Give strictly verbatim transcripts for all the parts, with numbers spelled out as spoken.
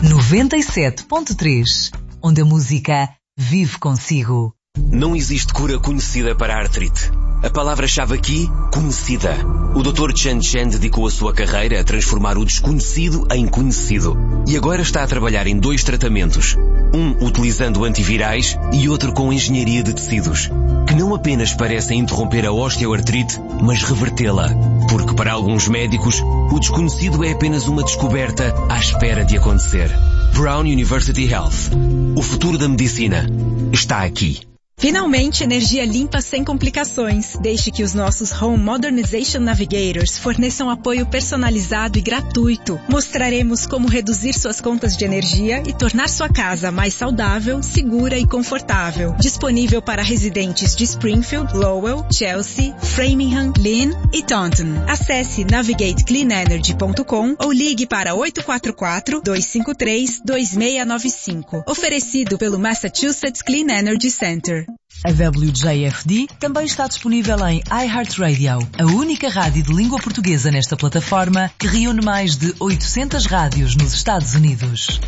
noventa e sete ponto três, onde a música vive consigo. Não existe cura conhecida para a artrite. A palavra-chave aqui, conhecida. O doutor Chen Chen dedicou a sua carreira a transformar o desconhecido em conhecido. E agora está a trabalhar em dois tratamentos. Um utilizando antivirais e outro com engenharia de tecidos. Que não apenas parecem interromper a osteoartrite, mas revertê-la. Porque para alguns médicos, o desconhecido é apenas uma descoberta à espera de acontecer. Brown University Health. O futuro da medicina está aqui. Finalmente, energia limpa sem complicações. Deixe que os nossos Home Modernization Navigators forneçam apoio personalizado e gratuito. Mostraremos como reduzir suas contas de energia e tornar sua casa mais saudável, segura e confortável. Disponível para residentes de Springfield, Lowell, Chelsea, Framingham, Lynn e Taunton. Acesse navigate clean energy ponto com ou ligue para oito quatro quatro, dois cinco três, dois seis nove cinco. Oferecido pelo Massachusetts Clean Energy Center. A W J F D também está disponível em iHeartRadio, a única rádio de língua portuguesa nesta plataforma que reúne mais de oitocentas rádios nos Estados Unidos.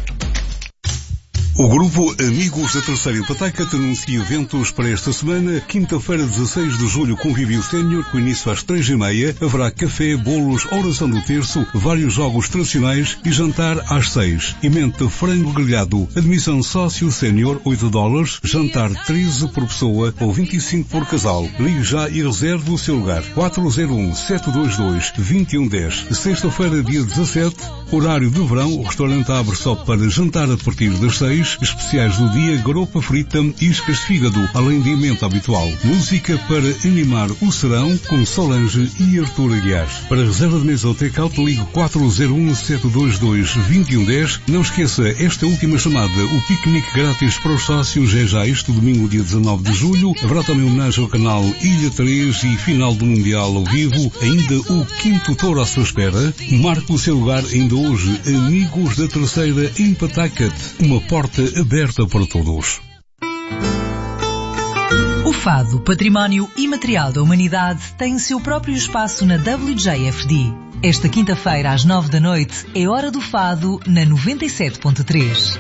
O grupo Amigos da Terceira Empataica anuncia eventos para esta semana. Quinta-feira, dezasseis de julho, Convívio Sénior, com início às três e meia. Haverá café, bolos, oração do terço, vários jogos tradicionais e jantar às seis. E mente frango grelhado. Admissão sócio sénior, oito dólares. Jantar treze por pessoa ou vinte e cinco por casal. Ligue já e reserve o seu lugar. quatro zero um, sete dois dois, dois um um zero. Sexta-feira, dia dezassete, horário de verão. O restaurante abre só para jantar a partir das seis. Especiais do dia, garopa frita e iscas de fígado, além de alimento habitual. Música para animar o serão, com Solange e Artur Aguiar. Para reserva de mesa ou take-out, ligue quatro zero um, sete dois dois, dois um um zero. Não esqueça esta última chamada. O piquenique grátis para os sócios é já este domingo, dia dezanove de julho. Haverá também homenagem ao canal Ilha três e final do Mundial ao vivo. Ainda o quinto touro à sua espera. Marque o seu lugar ainda hoje. Amigos da Terceira Empataica. Uma porta aberta para todos. O Fado, Património Imaterial da Humanidade, tem o seu próprio espaço na W J F D. Esta quinta-feira, às nove da noite, é Hora do Fado, na noventa e sete ponto três.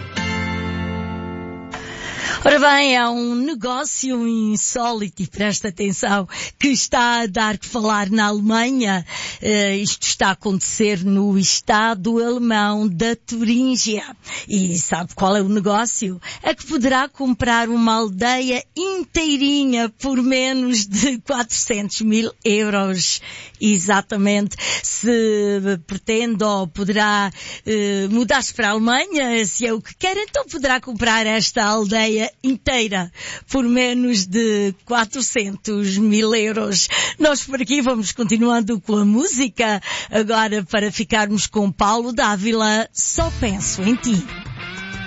Ora bem, é um negócio insólito, e presta atenção, que está a dar que falar na Alemanha. Uh, isto está a acontecer no estado alemão da Turíngia. E sabe qual é o negócio? É que poderá comprar uma aldeia inteirinha por menos de quatrocentos mil euros. Exatamente. Se pretende ou poderá uh, mudar-se para a Alemanha, se é o que quer, então poderá comprar esta aldeia inteira por menos de quatrocentos mil euros. Nós por aqui vamos continuando com a música, agora para ficarmos com Paulo Dávila, Só Penso em Ti.